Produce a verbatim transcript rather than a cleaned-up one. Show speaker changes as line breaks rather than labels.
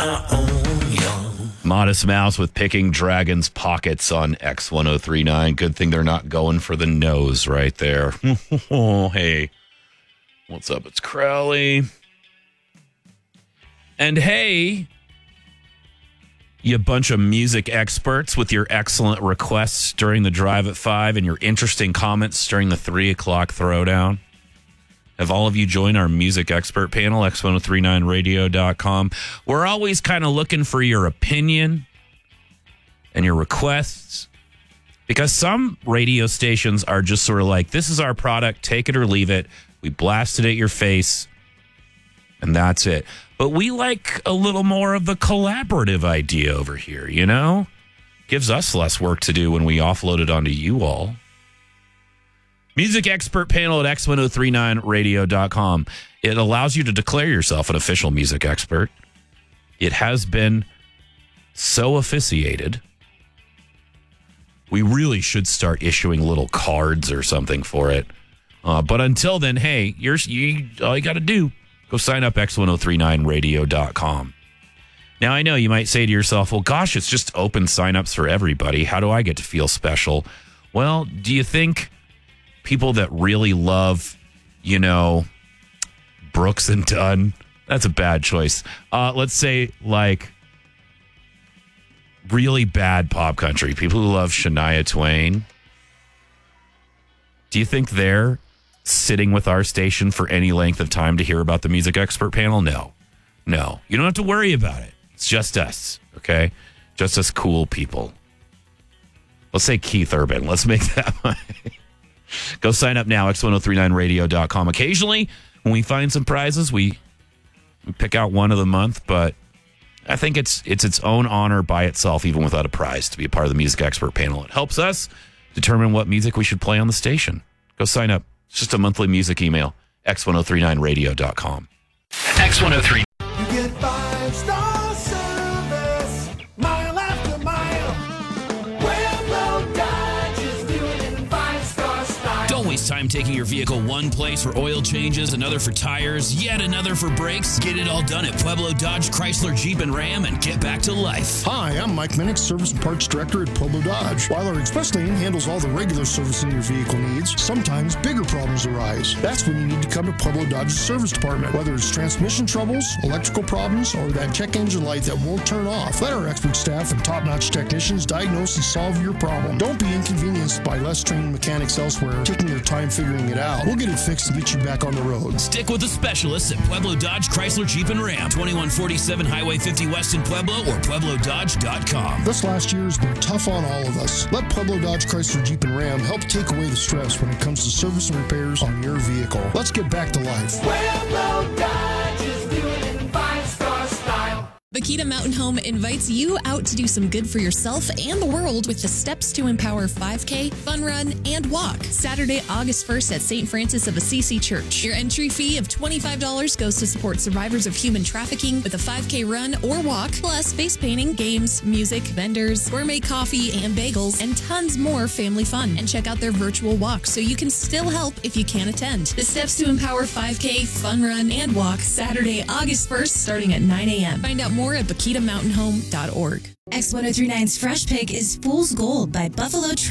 I own you.
Modest Mouse with Picking Dragon's Pockets on X ten thirty-nine. Good thing they're not going for the nose right there. Oh, hey. What's up? It's Crowley. And hey, you bunch of music experts with your excellent requests during the drive at five and your interesting comments during the three o'clock throwdown. Have all of you joined our music expert panel, X ten thirty-nine radio dot com? We're always kind of looking for your opinion and your requests, because some radio stations are just sort of like, this is our product, take it or leave it. We blast it at your face, and that's it. But we like a little more of the collaborative idea over here, you know? Gives us less work to do when we offload it onto you all. Music expert panel at X ten thirty-nine radio dot com. It allows you to declare yourself an official music expert. It has been so officiated. We really should start issuing little cards or something for it. Uh, but until then, hey, you're, you all you got to do, go sign up X ten thirty-nine radio dot com. Now, I know you might say to yourself, well, gosh, it's just open signups for everybody. How do I get to feel special? Well, do you think people that really love, you know, Brooks and Dunn, that's a bad choice. Uh, let's say like really bad pop country, people who love Shania Twain. Do you think they're sitting with our station for any length of time to hear about the music expert panel? No, no, you don't have to worry about it. It's just us. Okay. Just us cool people. Let's say Keith Urban. Let's make that one. Go sign up now, X ten thirty-nine radio dot com. Occasionally, when we find some prizes, we, we pick out one of the month, but I think it's it's its own honor by itself, even without a prize, to be a part of the music expert panel. It helps us determine what music we should play on the station. Go sign up. It's just a monthly music email, X ten thirty-nine radio dot com.
X ten thirty-nine.
You get five-star service, mile after mile. Pueblo Dodge is doing it in five-star style.
Don't waste time taking your vehicle one place for oil changes, another for tires, yet another for brakes. Get it all done at Pueblo Dodge, Chrysler, Jeep, and Ram and get back to life.
Hi, I'm Mike Minnick, Service and Parts Director at Pueblo Dodge. While our express lane handles all the regular servicing your vehicle needs, sometimes bigger problems arise. That's when you need to come to Pueblo Dodge's service department. Whether it's transmission troubles, electrical problems, or that check engine light that won't turn off, let our expert staff and top-notch technicians diagnose and solve your problem. Don't be inconvenienced by less trained mechanics elsewhere taking your time figuring it out. We'll get it fixed to get you back on the road.
Stick with the specialists at Pueblo Dodge, Chrysler, Jeep, and Ram. twenty-one forty-seven Highway fifty West in Pueblo or Pueblo Dodge dot com.
This last year has been tough on all of us. Let Pueblo Dodge, Chrysler, Jeep, and Ram help take away the stress when it comes to service and repairs on your vehicle. Let's get back to life.
Pueblo Dodge is doing it in five-star style.
Bakita Mountain Home invites you out to do some good for yourself and the world with the Steps to Empower five K, Fun Run, and Walk. Saturday, August first at Saint Francis of Assisi Church. Your entry fee of twenty-five dollars goes to support survivors of human trafficking with a five K run or walk, plus face painting, games, music, vendors, gourmet coffee and bagels, and tons more family fun. And check out their virtual walk so you can still help if you can't attend. The Steps to Empower five K, Fun Run, and Walk, Saturday, August first, starting at nine a.m. Find out more at bakita mountain home dot org.
X ten thirty-nine's Fresh Pick is Fool's Gold by Buffalo Trace.